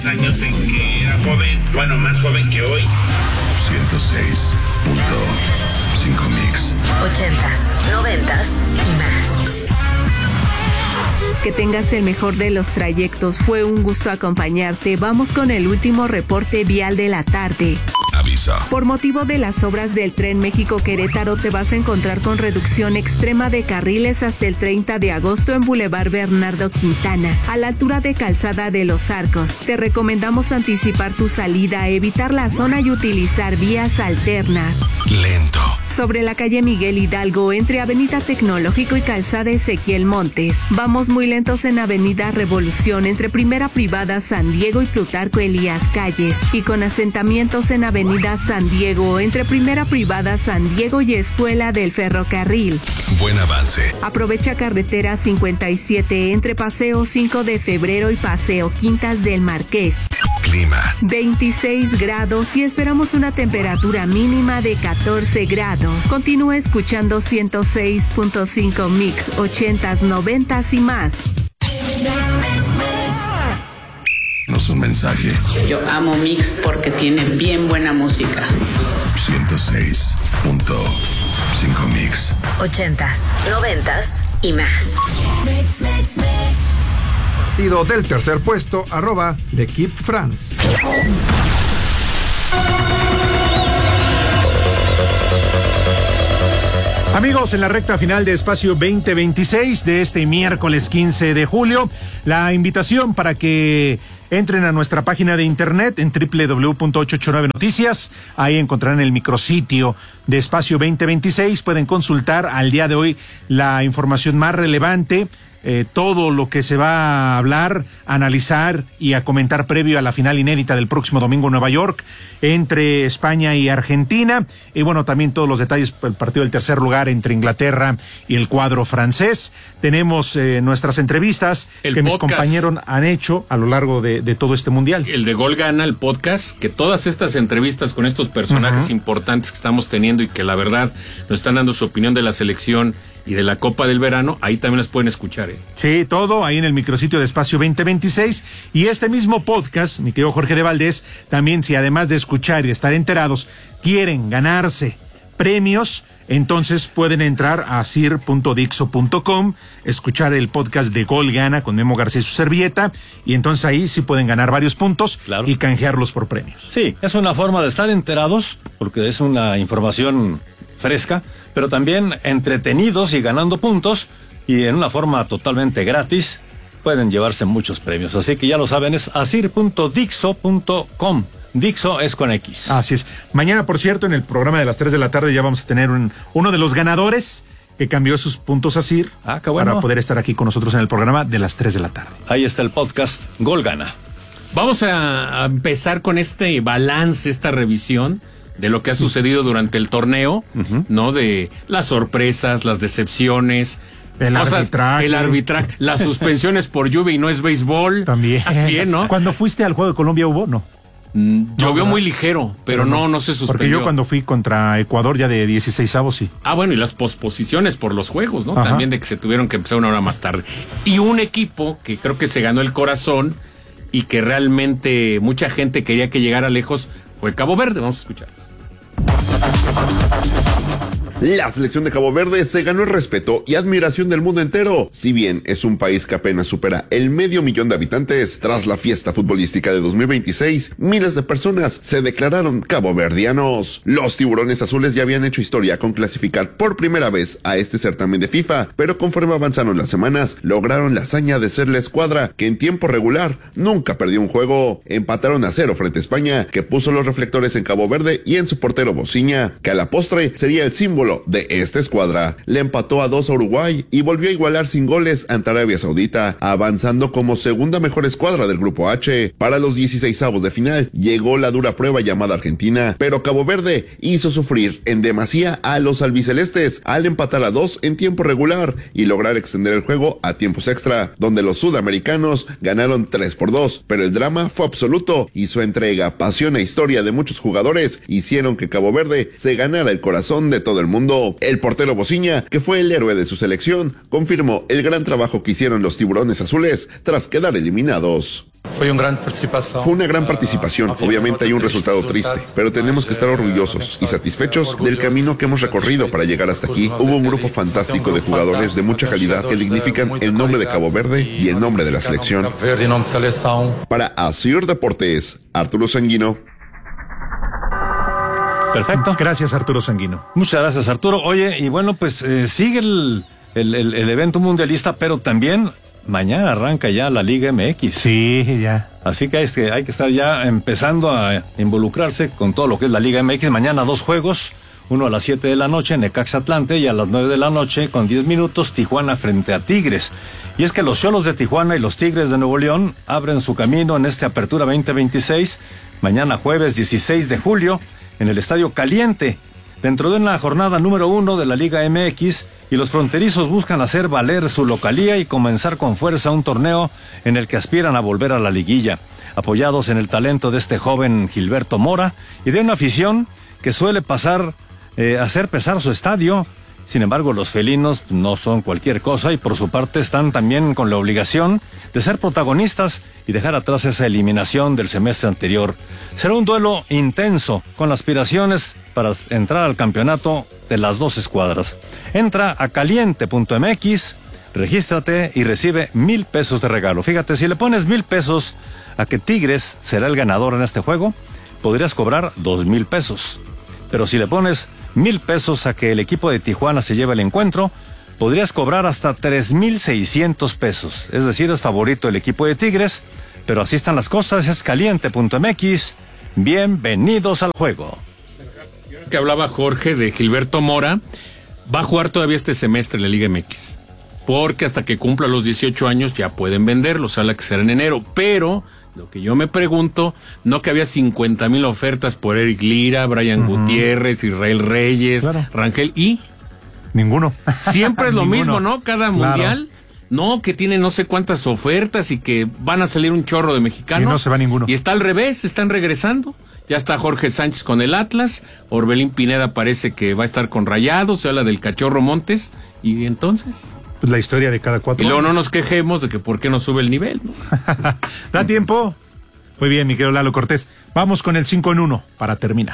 Años en que era joven, bueno, más joven que hoy. 106.5 Mix. 80s, 90s y más. Que tengas el mejor de los trayectos. Fue un gusto acompañarte. Vamos con el último reporte vial de la tarde. Aviso. Por motivo de las obras del Tren México-Querétaro, te vas a encontrar con reducción extrema de carriles hasta el 30 de agosto en Boulevard Bernardo Quintana, a la altura de Calzada de los Arcos. Te recomendamos anticipar tu salida, evitar la zona y utilizar vías alternas. Lento. Sobre la calle Miguel Hidalgo, entre Avenida Tecnológico y Calzada Ezequiel Montes. Vamos muy lentos en Avenida Revolución, entre Primera Privada San Diego y Plutarco Elías Calles, y con asentamientos en Avenida San Diego, entre Primera Privada San Diego y Escuela del Ferrocarril. Buen avance. Aprovecha carretera 57 entre Paseo 5 de Febrero y Paseo Quintas del Marqués. Clima. 26 grados y esperamos una temperatura mínima de 14 grados. Continúa escuchando 106.5 Mix, 80s, 90s y más. Nos un mensaje. Yo amo Mix porque tiene bien buena música. 106.5 Mix. 80s, 90s y más. Partido del tercer puesto, @L'Equipe France. Amigos, en la recta final de Espacio 2026 de este miércoles 15 de julio, la invitación para que entren a nuestra página de internet en www.889noticias. Ahí encontrarán el micrositio de Espacio 2026. Pueden consultar al día de hoy la información más relevante, todo lo que se va a hablar, analizar y a comentar previo a la final inédita del próximo domingo en Nueva York entre España y Argentina, y bueno, también todos los detalles del partido del tercer lugar entre Inglaterra y el cuadro francés. Tenemos nuestras entrevistas que mis compañeros han hecho a lo largo de todo este mundial. El de Gol Gana, el podcast, que todas estas entrevistas con estos personajes importantes que estamos teniendo y que la verdad nos están dando su opinión de la selección y de la Copa del Verano, ahí también las pueden escuchar. Sí, todo ahí en el micrositio de Espacio 2026. Y este mismo podcast, mi querido Jorge de Valdés, también si además de escuchar y estar enterados, quieren ganarse premios, entonces pueden entrar a sir.dixo.com, escuchar el podcast de Gol Gana con Memo García y su servilleta, y entonces ahí sí pueden ganar varios puntos, claro, y canjearlos por premios. Sí, es una forma de estar enterados, porque es una información fresca, pero también entretenidos y ganando puntos, y en una forma totalmente gratis pueden llevarse muchos premios. Así que ya lo saben, es asir.dixo.com. Dixo es con X. Así es. Mañana, por cierto, en el programa de las 3 de la tarde ya vamos a tener uno de los ganadores que cambió sus puntos a SIR para poder estar aquí con nosotros en el programa de las 3 de la tarde. Ahí está el podcast Gol Gana. Vamos a empezar con este balance, esta revisión de lo que ha sucedido durante el torneo, ¿no? De las sorpresas, las decepciones, el arbitraje, las suspensiones por lluvia y no es béisbol. También, ¿no? Cuando fuiste al juego de Colombia hubo, ¿no? Llovió muy ligero, pero no se suspendió. Porque yo cuando fui contra Ecuador ya de 16avos, sí. Ah, bueno, y las posposiciones por los juegos, ¿no? Ajá. También de que se tuvieron que empezar una hora más tarde. Y un equipo que creo que se ganó el corazón y que realmente mucha gente quería que llegara lejos fue Cabo Verde. Vamos a escuchar. La selección de Cabo Verde se ganó el respeto y admiración del mundo entero. Si bien es un país que apenas supera el 500,000 de habitantes, tras la fiesta futbolística de 2026, miles de personas se declararon caboverdianos. Los tiburones azules ya habían hecho historia con clasificar por primera vez a este certamen de FIFA, pero conforme avanzaron las semanas, lograron la hazaña de ser la escuadra que en tiempo regular nunca perdió un juego. Empataron a 0 frente a España, que puso los reflectores en Cabo Verde y en su portero Bociña, que a la postre sería el símbolo de esta escuadra. Le empató a 2 a Uruguay y volvió a igualar sin goles ante Arabia Saudita, avanzando como segunda mejor escuadra del grupo H. Para los 16avos de final llegó la dura prueba llamada Argentina, pero Cabo Verde hizo sufrir en demasía a los albicelestes al empatar a 2 en tiempo regular y lograr extender el juego a tiempos extra, donde los sudamericanos ganaron 3-2, pero el drama fue absoluto y su entrega, pasión e historia de muchos jugadores hicieron que Cabo Verde se ganara el corazón de todo el mundo. mundo. El portero Bociña, que fue el héroe de su selección, confirmó el gran trabajo que hicieron los tiburones azules tras quedar eliminados. Fue una gran participación. Obviamente hay un resultado triste, pero tenemos que estar orgullosos y satisfechos del camino que hemos recorrido para llegar hasta aquí. Hubo un grupo fantástico de jugadores de mucha calidad que dignifican el nombre de Cabo Verde y el nombre de la selección. Para Asir Deportes, Arturo Sanguino. Perfecto. Gracias, Arturo Sanguino. Muchas gracias, Arturo. Oye, y bueno, pues sigue el evento mundialista, pero también mañana arranca ya la Liga MX. Sí, ya. Así que hay que estar ya empezando a involucrarse con todo lo que es la Liga MX. Mañana 2 juegos, uno a las 7 de la noche, Necaxa Atlante, y a las 9 de la noche, con 10 minutos, Tijuana frente a Tigres. Y es que los Xolos de Tijuana y los Tigres de Nuevo León abren su camino en esta Apertura 2026, mañana jueves 16 de julio, en el Estadio Caliente, dentro de una jornada número 1 de la Liga MX, y los fronterizos buscan hacer valer su localía y comenzar con fuerza un torneo en el que aspiran a volver a la liguilla, apoyados en el talento de este joven Gilberto Mora y de una afición que suele hacer pesar su estadio. Sin embargo, los felinos no son cualquier cosa y por su parte están también con la obligación de ser protagonistas y dejar atrás esa eliminación del semestre anterior. Será un duelo intenso con aspiraciones para entrar al campeonato de las 2 escuadras. Entra a caliente.mx, regístrate y recibe 1,000 pesos de regalo. Fíjate, si le pones 1,000 pesos a que Tigres será el ganador en este juego, podrías cobrar 2,000 pesos. Pero si le pones 1,000 pesos a que el equipo de Tijuana se lleve el encuentro, podrías cobrar hasta 3,600 pesos. Es decir, es favorito el equipo de Tigres, pero así están las cosas. Es caliente.mx. Bienvenidos al juego. Que hablaba Jorge de Gilberto Mora, va a jugar todavía este semestre en la Liga MX, porque hasta que cumpla los 18 años ya pueden venderlo, o sea, la que será en enero, pero lo que yo me pregunto, no que había 50,000 ofertas por Eric Lira, Brian Gutiérrez, Israel Reyes, claro. Rangel, y ninguno. Siempre es lo mismo, ¿no? Cada mundial, no, que tienen no sé cuántas ofertas y que van a salir un chorro de mexicanos. Y no se va ninguno. Y está al revés, están regresando. Ya está Jorge Sánchez con el Atlas, Orbelín Pineda parece que va a estar con Rayados, se habla del Cachorro Montes, y entonces pues la historia de cada 4 años. Y luego no nos quejemos de que por qué no sube el nivel, ¿no? ¿Da tiempo? Muy bien, mi querido Lalo Cortés. Vamos con el 5 en 1 para terminar.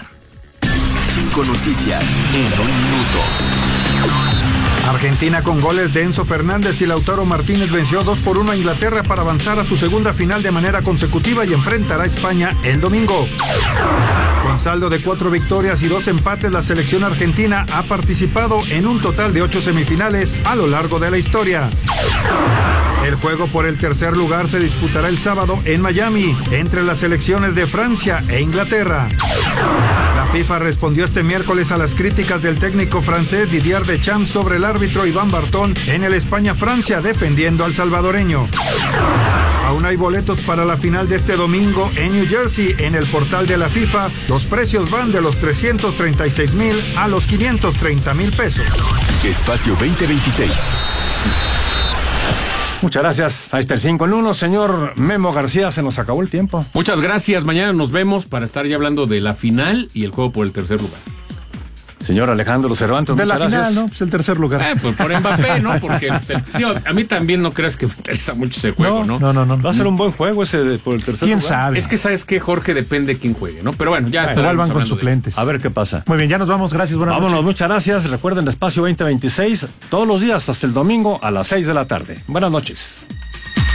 5 noticias en 1 minuto. Argentina con goles de Enzo Fernández y Lautaro Martínez venció 2-1 a Inglaterra para avanzar a su segunda final de manera consecutiva y enfrentará a España el domingo. Con saldo de 4 victorias y 2 empates, la selección argentina ha participado en un total de 8 semifinales a lo largo de la historia. El juego por el tercer lugar se disputará el sábado en Miami, entre las selecciones de Francia e Inglaterra. La FIFA respondió este miércoles a las críticas del técnico francés Didier Deschamps sobre el árbitro Iván Bartón en el España-Francia, defendiendo al salvadoreño. Aún hay boletos para la final de este domingo en New Jersey. En el portal de la FIFA, los precios van de los 336,000 a los 530,000 pesos. Espacio 2026. Muchas gracias. Ahí está el 5 en 1. Señor Memo García, se nos acabó el tiempo. Muchas gracias. Mañana nos vemos para estar ya hablando de la final y el juego por el tercer lugar. Señor Alejandro Cervantes, de muchas la gracias. Final, ¿no? Pues el tercer lugar. Pues por Mbappé, ¿no? Porque a mí también no creas que me interesa mucho ese juego, ¿no? No. Va a ser un buen juego ese por el tercer lugar. ¿Quién sabe? Es que sabes que Jorge depende de quién juegue, ¿no? Pero bueno, ya está. Igual van con suplentes. A ver qué pasa. Muy bien, ya nos vamos. Gracias, buenas Vámonos, noches. muchas gracias. Recuerden, Espacio 2026, todos los días hasta el domingo a las 6 de la tarde. Buenas noches.